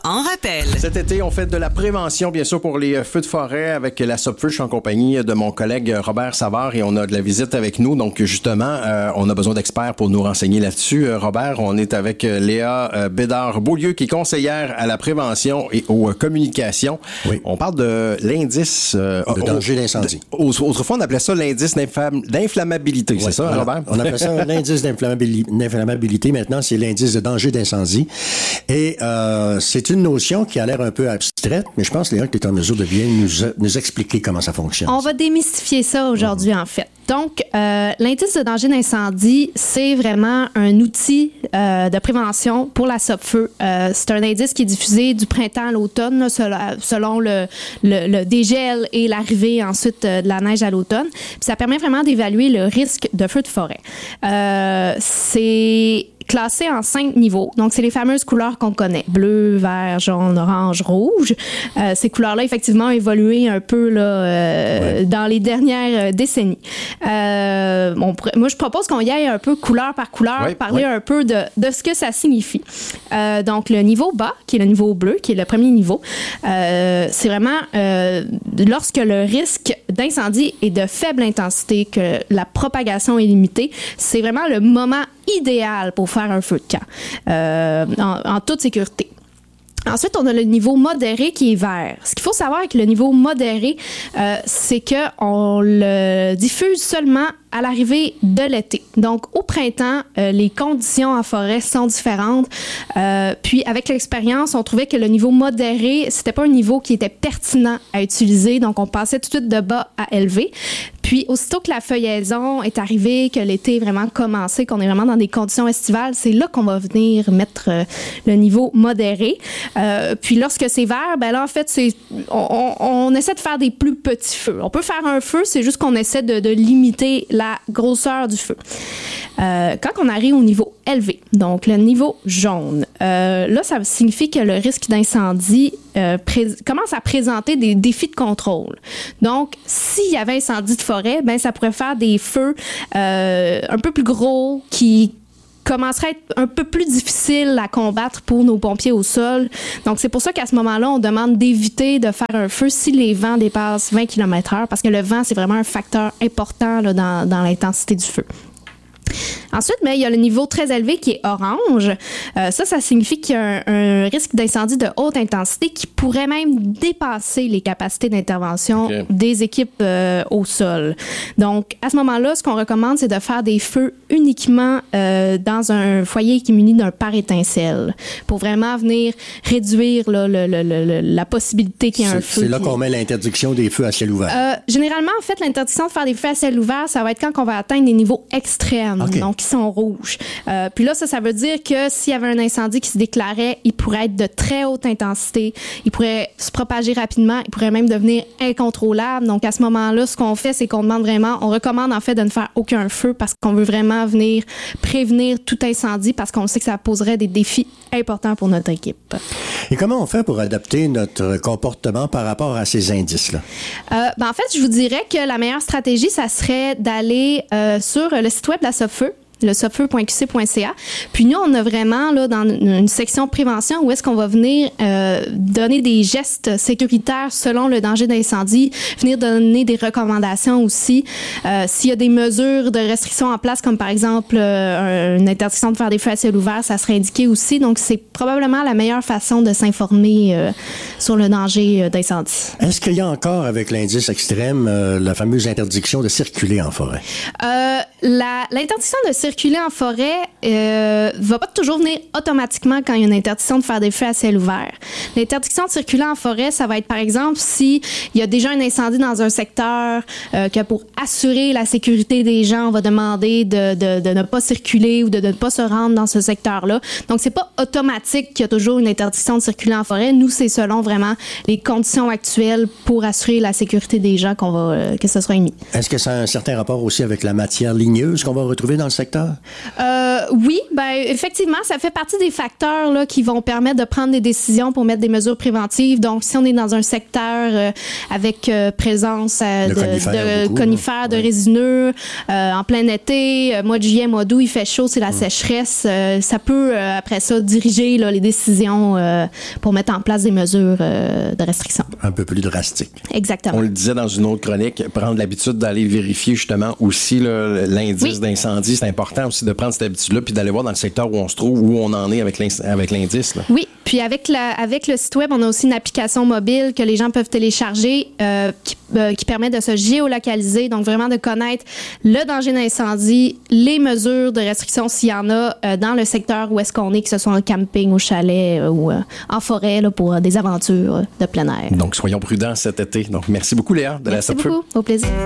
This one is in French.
en rappel. Cet été, on fait de la prévention, bien sûr, pour les feux de forêt avec la Sopfeu. Je suis en compagnie de mon collègue Robert Savard et on a de la visite avec nous. Donc, justement, on a besoin d'experts pour nous renseigner là-dessus. Robert, on est avec Léa Bédard-Beaulieu, qui est conseillère à la prévention et aux communications. Oui. On parle de l'indice... de danger d'incendie. Autrefois, on appelait ça l'indice d'inflammabilité. Oui, c'est ça, Robert? On appelle ça l'indice d'inflammabilité. Maintenant, c'est l'indice de danger d'incendie. Et c'est une notion qui a l'air un peu abstraite, mais je pense, Léa, que tu es en mesure de bien nous expliquer comment ça fonctionne. On va démystifier ça aujourd'hui, en fait. Donc, l'indice de danger d'incendie, c'est vraiment un outil de prévention pour la Sopfeu. C'est un indice qui est diffusé du printemps à l'automne, là, selon le dégel et l'arrivée ensuite de la neige à l'automne. Puis ça permet vraiment d'évaluer le risque de feu de forêt. C'est classé en 5 niveaux. Donc, c'est les fameuses couleurs qu'on connaît. Bleu, vert, jaune, orange, rouge. Ces couleurs-là, effectivement, ont évolué un peu là, dans les dernières décennies. Moi, je propose qu'on y aille un peu couleur par couleur, parler un peu de ce que ça signifie. Donc, le niveau bas, qui est le niveau bleu, qui est le premier niveau, c'est vraiment lorsque le risque d'incendie est de faible intensité, que la propagation est limitée, c'est vraiment le moment idéal pour faire un feu de camp, en toute sécurité. Ensuite, on a le niveau modéré qui est vert. Ce qu'il faut savoir avec le niveau modéré, c'est qu'on le diffuse seulement à l'arrivée de l'été. Donc, au printemps, les conditions en forêt sont différentes. Puis, avec l'expérience, on trouvait que le niveau modéré, c'était pas un niveau qui était pertinent à utiliser. Donc, on passait tout de suite de bas à élevé. Puis, aussitôt que la feuillaison est arrivée, que l'été est vraiment commencé, qu'on est vraiment dans des conditions estivales, c'est là qu'on va venir mettre le niveau modéré. Puis, lorsque c'est vert, ben là, en fait, on essaie de faire des plus petits feux. On peut faire un feu, c'est juste qu'on essaie de limiter la grosseur du feu. Quand on arrive au niveau élevé, donc le niveau jaune, là, ça signifie que le risque d'incendie commence à présenter des défis de contrôle. Donc, s'il y avait incendie de forêt, ben ça pourrait faire des feux un peu plus gros qui commencerait à être un peu plus difficile à combattre pour nos pompiers au sol. Donc, c'est pour ça qu'à ce moment-là, on demande d'éviter de faire un feu si les vents dépassent 20 km/h, parce que le vent, c'est vraiment un facteur important là, dans l'intensité du feu. Ensuite, il y a le niveau très élevé qui est orange. Ça signifie qu'il y a un risque d'incendie de haute intensité qui pourrait même dépasser les capacités d'intervention des équipes au sol. Donc, à ce moment-là, ce qu'on recommande, c'est de faire des feux uniquement dans un foyer qui est muni d'un pare-étincelle pour vraiment venir réduire là, la possibilité qu'il y ait un feu. C'est là qu'on met l'interdiction des feux à ciel ouvert. Généralement, en fait, l'interdiction de faire des feux à ciel ouvert, ça va être quand on va atteindre des niveaux extrêmes. Donc, qui sont rouges. Puis là, ça veut dire que s'il y avait un incendie qui se déclarait, il pourrait être de très haute intensité, il pourrait se propager rapidement, il pourrait même devenir incontrôlable. Donc, à ce moment-là, ce qu'on fait, c'est qu'on on recommande en fait de ne faire aucun feu parce qu'on veut vraiment venir prévenir tout incendie parce qu'on sait que ça poserait des défis importants pour notre équipe. Et comment on fait pour adapter notre comportement par rapport à ces indices-là? En fait, je vous dirais que la meilleure stratégie, ça serait d'aller sur le site web de la Sopfeu, le sopfeu.qc.ca. Puis nous, on a vraiment là dans une section prévention où est-ce qu'on va venir donner des gestes sécuritaires selon le danger d'incendie, venir donner des recommandations aussi. S'il y a des mesures de restriction en place, comme par exemple une interdiction de faire des feux à ciel ouvert, ça serait indiqué aussi. Donc, c'est probablement la meilleure façon de s'informer sur le danger d'incendie. Est-ce qu'il y a encore, avec l'indice extrême, la fameuse interdiction de circuler en forêt? L'interdiction de circuler en forêt va pas toujours venir automatiquement quand il y a une interdiction de faire des feux à ciel ouvert. L'interdiction de circuler en forêt, ça va être par exemple si il y a déjà un incendie dans un secteur, que pour assurer la sécurité des gens, on va demander de ne pas circuler ou de ne pas se rendre dans ce secteur-là. Donc, c'est pas automatique qu'il y a toujours une interdiction de circuler en forêt. Nous, c'est selon vraiment les conditions actuelles pour assurer la sécurité des gens que ce soit émis. Est-ce que ça a un certain rapport aussi avec la matière lignite ligneuses qu'on va retrouver dans le secteur? Oui, effectivement, ça fait partie des facteurs là, qui vont permettre de prendre des décisions pour mettre des mesures préventives. Donc, si on est dans un secteur avec présence de conifères, de résineux, en plein été, mois de juillet, mois d'août, il fait chaud, c'est la sécheresse, ça peut, après ça, diriger là, les décisions pour mettre en place des mesures de restriction. Un peu plus drastique. Exactement. On le disait dans une autre chronique, prendre l'habitude d'aller vérifier justement aussi là, l'indice d'incendie. C'est important aussi de prendre cette habitude-là puis d'aller voir dans le secteur où on se trouve, où on en est avec l'indice. Là. Oui, puis avec le site web, on a aussi une application mobile que les gens peuvent télécharger qui permet de se géolocaliser, donc vraiment de connaître le danger d'incendie, les mesures de restriction s'il y en a dans le secteur où est-ce qu'on est, que ce soit en camping, au chalet ou en forêt là, pour des aventures de plein air. Donc, soyons prudents cet été. Donc, merci beaucoup, Léa, de la Sopfeu. Merci beaucoup. Au plaisir.